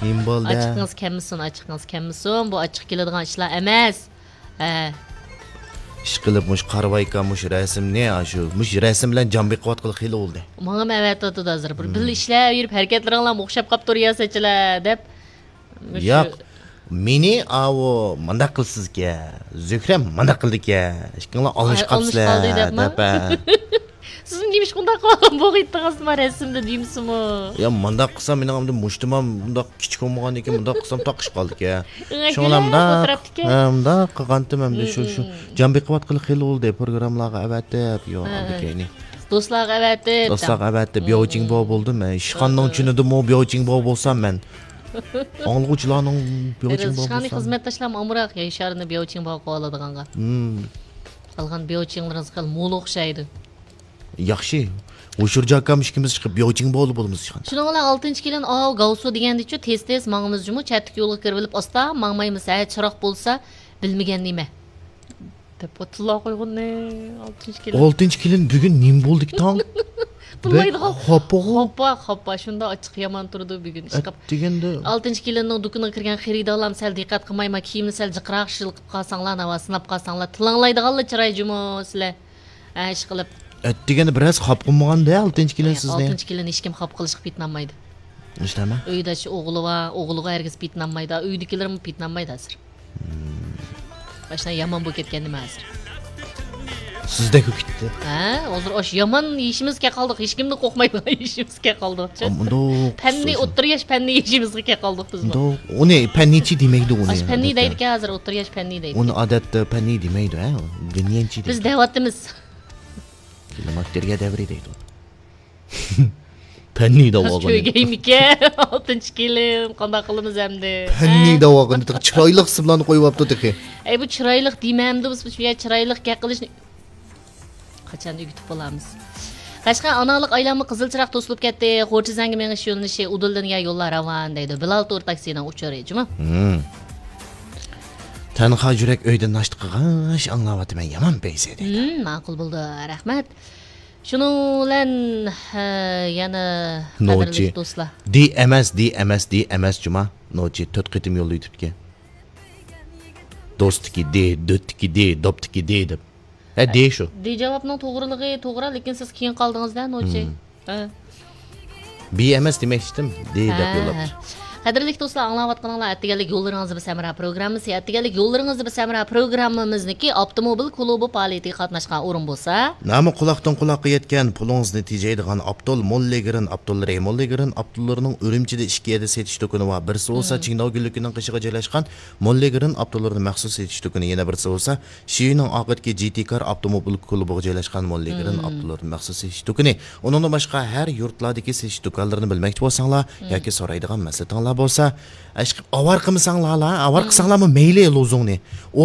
Nima bo'ldi? Açıqınız kemmisin. Bu açıq keladigan ishlar emas. Ish qilib mush qarvayka mush rasm ne shu? Mush rasm bilan jambi qilib xili bo'ldi. Menga avatadi hozir. Bir ishlar yurib harakatlaringlar o'xshab qolib turyasachilar deb. Yo'q. Meni avo manda qilsizga. Zukram manda qildika. Ishqinglar olmish qolsizlar deb. Siz nima ish qilib qolgan bu g'ittig'izma rasmda deymsizmi? Ya manda qilsam meni hamda mushtimam bunda kichik bo'lmagan ekan, bunda qilsam taqish qoldik-a. Shunamda hamda qilgandim hamda shu jambi qilib xili bo'ldi programmalarga avatib, yo'q aldikayni. Do'stlarga avatib. Do'stlarga avatib, biyojing bo'ldimi? Ishxonning tushundim, biyojing bo'lsam men. Angluvchilarning biyojing bo'lsam. Ishxonning xizmatdoshlar ma'muraq yasharini biyojing bo'lib qoladiganqa. Qolgan biyojinglaringiz qil mo'l o'xshaydi. Yaxshi. O'shurjakam ishkimiz chiqib biyojing bo'limiz ishxon. Shuningla 6-kelin Gavsu degandichu tez mangimizmi chatlik yo'lga kirib olib asta mangmaymiz chiroq bo'lsa bilmagan nima. Deb o'tla qo'ygunni 6-kelin. 6-kelin bugun nim bo'ldik tong? Hoppa shunda ochiq yomon turdi bugun chiqib. Deganda 6-kelinning dukunga kirgan xaridorlar sal diqqat qilmayma kiyimni sal jiqroq shilqib qolsanglar, nava sinab qolsanglar, tilanglaydiganlar chiroy jumoslar. Ish qilib deganda biroz xop qilmaganda 6-kelin sizni. 6-kelin hech kim xop qilishga pitnanmaydi. Ishlama. Uyda shu o'g'liga herkes pitnanmaydi. Uydagilarmi pitnanmaydi hozir. Başına yomon bo'lib ketgan nima hozir? Sizda ketdi. Hozir osh yomon yeyishimizga qoldik. Hech kimni qo'rqmaydigan yeyishimizga qoldik. Panni o'ttir yosh panni yeyishimizga qoldik biz. Uni pannichi demaydi uni. Panni deydi hozir o'ttir yosh panni deydi. Uni odatda panni demaydi, Dinyenchi deydi. Biz da'vatimiz. Kilometrga davri deydi. Panni davog'ini. Ko'ygaymika 6-kelin qanday qilamiz endi? Panni davog'ini chiroyli qismlarni qo'yib olibdi. Bu chiroyli deymamdi biz bu chiroyli gap qilishni qachon yutib olamiz. Qashqa analik aylanma qizil chiroq to'silib ketdi. Xo'jizanga meng'ish yo'linishi Udildinga yo'llar ravon deydi. Bilal to'r taksidan uchirayjimi? Tanha yurak uyda nashti qilg'ash anglayapman yomon paysa deydi. Ma'qul bo'ldi, rahmat. Shuni bilan yana qadrli do'stlar. DMS juma. Nochi 4 qitim yo'lda yutibdi. Do'stiki do'ttiki doptiki deb. De shu. De javobning to'g'riligi to'g'ri, lekin siz keyin qoldingizda Nochi. BMS demoqchidim. Deb yo'llab. Qadrli do'stlar, anglayotganinglar attigalik yo'llaringizni bisamra programmasi, attigalik yo'llaringizni bisamra programmamizniki avtomobil klubi faoliyatiga qatnashgan o'rin bo'lsa, nami quloqdan quloqqa yetgan pulingizni tejaydigan Abdul Mollegirin, Abdul Mollegirin, Abdullarning Urumchida ishkiyada setish do'koni va birsi bo'lsa Qingdao Gullikining qishiga joylashgan Mollegirin Abdullarning maxsus setish do'koni, yana birsi bo'lsa Shiyining oqatga GT Car avtomobil klubiga joylashgan Mollegirin Abdullarning maxsus setish do'koni. Undan boshqa har yurtlardagi setish do'konlarini bilmoqchi bo'lsanglar yoki so'raydigan maslahatlar bo'lsa, avar qilsanglarmi mayli lozungni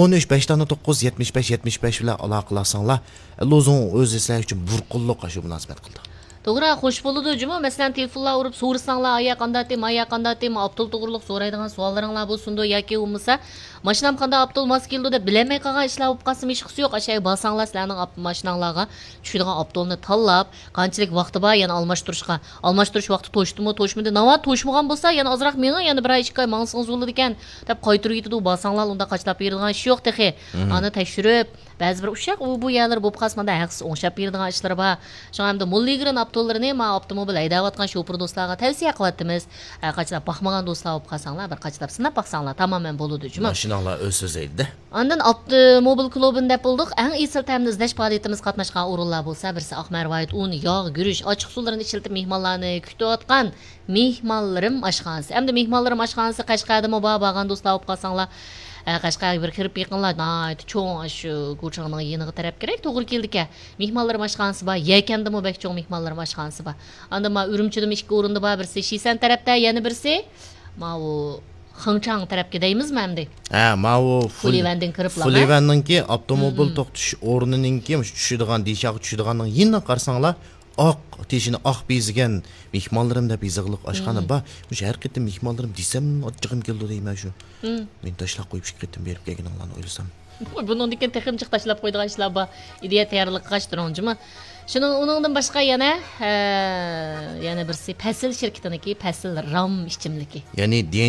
13-5-9-75-75 bilan aloqalashsanglar, lozung o'z sizlar uchun burqulliq shu munosabat qildi. To'g'ri, xush bo'ldi juma. Masalan, telefonlar urib so'rasanglar, aya qanday tem, Abdul to'g'riliq so'raydigan savollaringlar bo'lsin-da yoki bo'lmasa, mashinam qanday Abdul mas keldi deb bilmay qolgan ishlar bo'lib qolsa, hech qisi yo'q. Ashay basanglar sizlarning mashinanglarga tushadigan Abdulni tanlab, qanchalik vaqti bor, yana almashtirish vaqti to'shdimi, nava to'shmagan bo'lsa, yana ozroq menga yana bir 2 oy mangsingiz bo'ladi ekan deb qaytirib yetadi. Basanglar unda qachlab beradigan ish yo'q texi. Ani tekshirib, ba'zi bir ushaq bu yerlar bo'lib qolmada haqsiz o'ngshab beradigan ishlar bor. Shunga hamda Mollegirin Abdullarni ma avtomobil haydayotgan shofir do'stlarga tavsiya qilyapmiz. Qachlab baxmagan do'stlar bo'lib qolsanglar, bir qachlab sinab baqsanglar, tamoman bo'ladi juma. Mashinalar o'z so'zlaydi. Ondan avtomobil klubida bo'ldik. Eng esil ta'minlash izlash faoliyatimiz qatnashgan o'rinlar bo'lsa, birisi Aqmarvoyit un, yog', guruch, ochiq suvlarni ishlatib mehmonlarni kutayotgan mehmonlarim oshxonasi. Hamda mehmonlarim oshxonasi Qashqadami bo'lgan do'stlar bo'lib qolsanglar, Qashqarga bir kirib yaqinlar, cho'ng shu ko'chaning yeniga taraf kerak, to'g'ri keldik-a. Mehmonlarim oshxonasi bor, Yakandami bak cho'ng mehmonlarim oshxonasi bor. Anda ma Urumchida 2 o'rinda bor, birisi Shisan tarafda, yana birisi ma u Xingchang tarafga deymizmi endi? Ma u Fulivandan kiriblar. Fulivanninki avtomobil to'xtash o'rnininki tushadigan, deshaq tushadiganning yinni qarsanglar, oq teshini oq bezigan mehmonlarim deb yig'iliq oshxona bor. O'sha har qitim mehmonlarim desam, ochig'im keldi deyman shu. Men tashlab qo'yib chiqdim berib kelganlarni o'ylasam. Bundan keyin texnik tashlab qo'ydigan ishlar bor. Ideya tayyorlik qilishtirojimi? Şunun onundan başqa yana birisi Pasil şirketiniki Pasil Ram işçimliki. Yani